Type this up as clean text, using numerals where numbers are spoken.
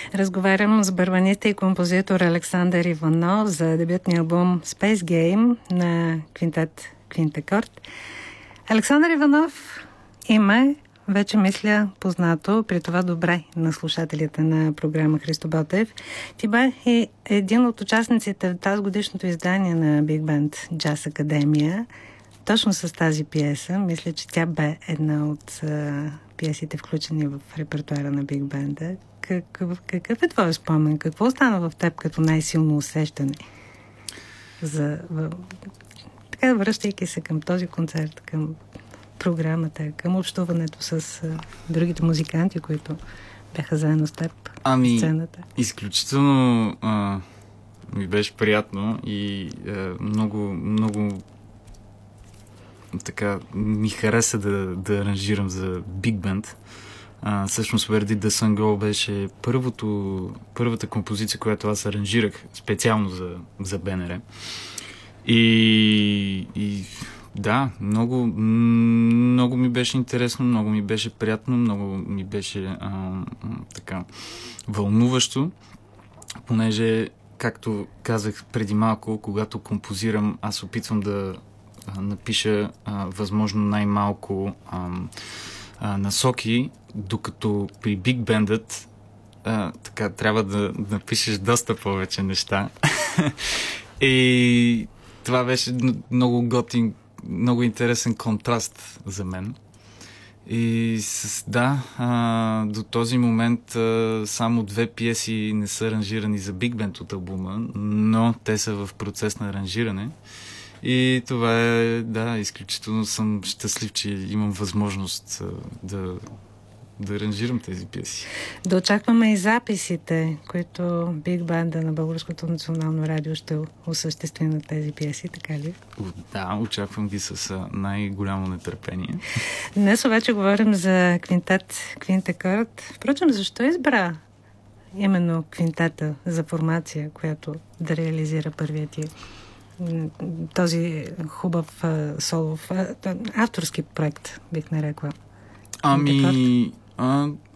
Разговарям с барабаниста и композитор Александър Иванов за дебютния албум Space Game на квинтет Квинтакорд. Александър Иванов има, вече мисля, познато, при това добре на слушателите на програма Христо Ботев. Ти бе и един от участниците в тази годишното издание на Big Band Jazz Академия. Точно с тази пиеса, мисля, че тя бе една от пиесите, включени в репертуара на Big Band. Какъв е твой спомен? Какво стана в теб като най-силно усещане? Така, връщайки се към този концерт, към програмата, към общуването с другите музиканти, които бяха заедно с теб в сцената. Изключително ми беше приятно и много така ми хареса да аранжирам за Big Band. Всъщност Where Did the Sun Go беше първата композиция, която аз аранжирах специално за БНР. И да, много ми беше интересно, много ми беше приятно, много ми беше така вълнуващо, понеже, както казах преди малко, когато композирам, аз опитвам да напиша възможно най-малко насоки, докато при Big Band-ът така трябва да напишеш доста повече неща. И това беше много готин, много интересен контраст за мен. И до този момент само 2 пиеси не са аранжирани за Big Band от албума, но те са в процес на аранжиране. И това е, изключително съм щастлив, че имам възможност да аранжирам тези пиеси. Да очакваме и записите, които Big Band на Българското национално радио ще осъществи на тези пиеси, така ли? Да, очаквам ги с най-голямо нетърпение. Днес обаче говорим за квинтет Квинтакорд. Впрочем, защо избра именно квинтета за формация, която да реализира първия ти този хубав солов авторски проект, бих нарекла?